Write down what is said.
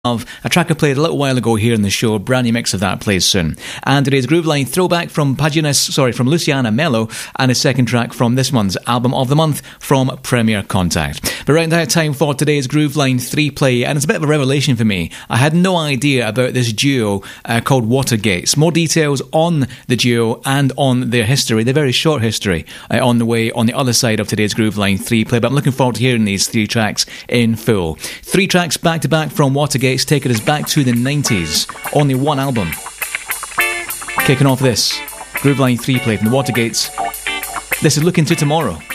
of a track I played a little while ago here in the show. Brand new mix of that plays soon. And today's Groove Line throwback from from Luciana Mello, and a second track from this month's Album of the Month from Premier Contact. But right now, time for today's Groove Line 3 play, and it's a bit of a revelation for me. I had no idea about this duo called Watergates. More details on the duo and on their history, their very short history, on the way on the other side of today's Groove Line 3 play. But I'm looking forward to hearing these 3 tracks in full. 3 tracks back to back from Watergates, taking us back to the 90s. Only one album. Kicking off this Groove Line 3 play from the Watergates. This is Look Into Tomorrow.